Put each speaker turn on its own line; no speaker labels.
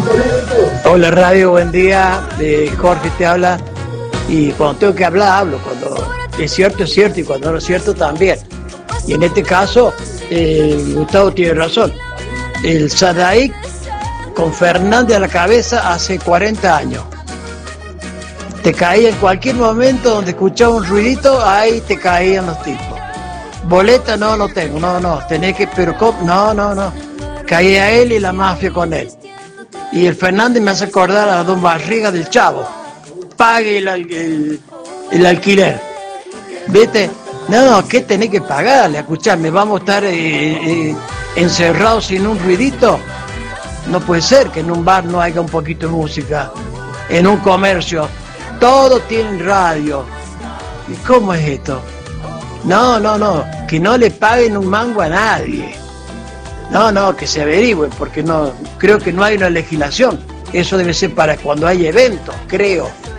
Hola Radio, buen día. Jorge te habla. Y cuando tengo que hablar, hablo. Cuando es cierto y cuando no es cierto también. Y en este caso, Gustavo tiene razón. El Sadaik con Fernández a la cabeza hace 40 años. Te caía en cualquier momento donde escuchaba un ruidito, ahí te caían los tipos. Boleta no tengo, no, tenés que, pero no. Caía él y la mafia con él. Y el Fernández me hace acordar a Don Barriga del Chavo. Pague el alquiler. ¿Viste? No, ¿qué tenés que pagarle? Escuchame, ¿vamos a estar encerrados sin un ruidito? No puede ser que en un bar no haya un poquito de música. En un comercio. Todos tienen radio. ¿Y cómo es esto? No. Que no le paguen un mango a nadie. No, que se averigüen, porque no creo que no hay una legislación. Eso debe ser para cuando hay eventos, creo.